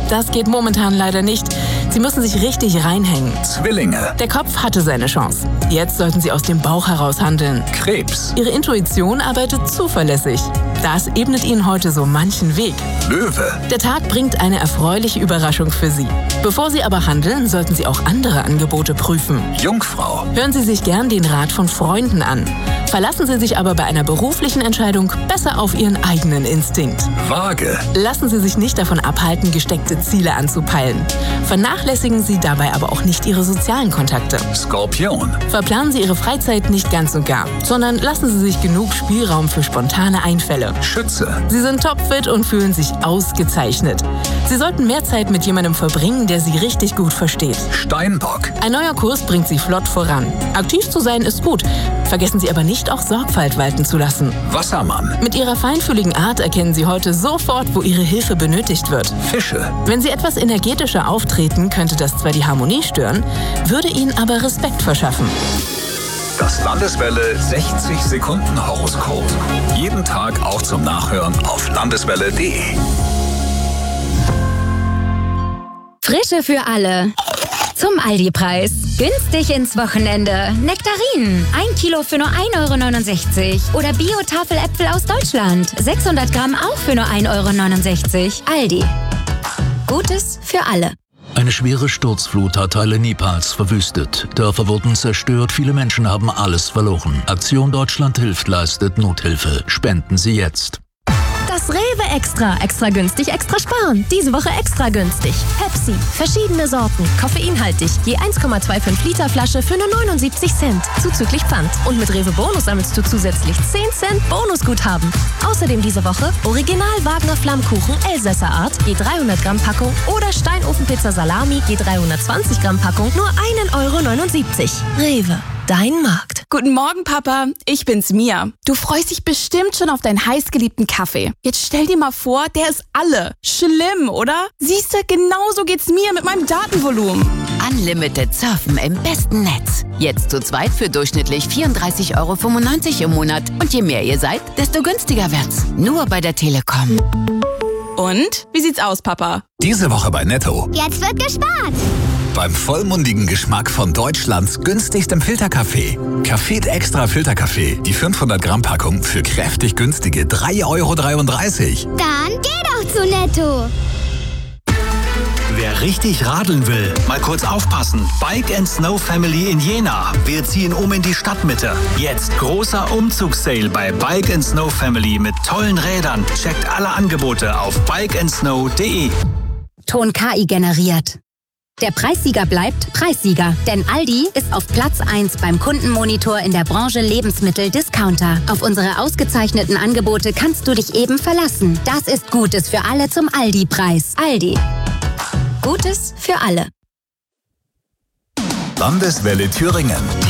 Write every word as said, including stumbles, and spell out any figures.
Das geht momentan leider nicht. Sie müssen sich richtig reinhängen. Zwillinge. Der Kopf hatte seine Chance. Jetzt sollten Sie aus dem Bauch heraus handeln. Krebs. Ihre Intuition arbeitet zuverlässig. Das ebnet Ihnen heute so manchen Weg. Löwe. Der Tag bringt eine erfreuliche Überraschung für Sie. Bevor Sie aber handeln, sollten Sie auch andere Angebote prüfen. Jungfrau. Hören Sie sich gern den Rat von Freunden an. Verlassen Sie sich aber bei einer beruflichen Entscheidung besser auf Ihren eigenen Instinkt. Waage. Lassen Sie sich nicht davon abhalten, gesteckte Ziele anzupeilen. Vernachlässigen Sie dabei aber auch nicht Ihre sozialen Kontakte. Skorpion. Verplanen Sie Ihre Freizeit nicht ganz und gar, sondern lassen Sie sich genug Spielraum für spontane Einfälle. Schütze. Sie sind topfit und fühlen sich ausgezeichnet. Sie sollten mehr Zeit mit jemandem verbringen, der Sie richtig gut versteht. Steinbock. Ein neuer Kurs bringt Sie flott voran. Aktiv zu sein ist gut. Vergessen Sie aber nicht, auch Sorgfalt walten zu lassen. Wassermann. Mit Ihrer feinfühligen Art erkennen Sie heute sofort, wo Ihre Hilfe benötigt wird. Fische. Wenn Sie etwas energetischer auftreten, könnte das zwar die Harmonie stören, würde Ihnen aber Respekt verschaffen. Das Landeswelle sechzig Sekunden Horoskop. Jeden Tag auch zum Nachhören auf landeswelle punkt de. Frische für alle. Zum Aldi-Preis. Günstig ins Wochenende. Nektarinen. Ein Kilo für nur ein Euro neunundsechzig. Oder Bio-Tafeläpfel aus Deutschland. sechshundert Gramm auch für nur ein Euro neunundsechzig. Aldi. Gutes für alle. Eine schwere Sturzflut hat Teile Nepals verwüstet. Dörfer wurden zerstört, viele Menschen haben alles verloren. Aktion Deutschland hilft leistet Nothilfe. Spenden Sie jetzt. Das Rewe Extra. Extra günstig, extra sparen. Diese Woche extra günstig. Pepsi. Verschiedene Sorten. Koffeinhaltig. Je eins Komma fünfundzwanzig Liter Flasche für nur neunundsiebzig Cent. Zuzüglich Pfand. Und mit Rewe Bonus sammelst du zusätzlich zehn Cent Bonusguthaben. Außerdem diese Woche Original Wagner Flammkuchen Elsässer Art. Je dreihundert Gramm Packung. Oder Steinofenpizza Salami. Je dreihundertzwanzig Gramm Packung. Nur ein Euro neunundsiebzig. Rewe. Dein Markt. Guten Morgen, Papa. Ich bin's, Mia. Du freust dich bestimmt schon auf deinen heißgeliebten Kaffee. Jetzt stell dir mal vor, der ist alle. Schlimm, oder? Siehst du, genauso geht's mir mit meinem Datenvolumen. Unlimited Surfen im besten Netz. Jetzt zu zweit für durchschnittlich vierunddreißig Euro fünfundneunzig im Monat. Und je mehr ihr seid, desto günstiger wird's. Nur bei der Telekom. Und? Wie sieht's aus, Papa? Diese Woche bei Netto. Jetzt wird gespart. Beim vollmundigen Geschmack von Deutschlands günstigstem Filterkaffee. Café Extra Filterkaffee. Die fünfhundert Gramm Packung für kräftig günstige drei Euro dreiunddreißig. Dann geh doch zu Netto. Wer richtig radeln will, mal kurz aufpassen. Bike and Snow Family in Jena. Wir ziehen um in die Stadtmitte. Jetzt großer Umzugssale bei Bike and Snow Family mit tollen Rädern. Checkt alle Angebote auf bike and snow punkt de. Ton K I generiert. Der Preissieger bleibt Preissieger, denn Aldi ist auf Platz eins beim Kundenmonitor in der Branche Lebensmittel-Discounter. Auf unsere ausgezeichneten Angebote kannst du dich eben verlassen. Das ist Gutes für alle zum Aldi-Preis. Aldi. Gutes für alle. Landeswelle Thüringen.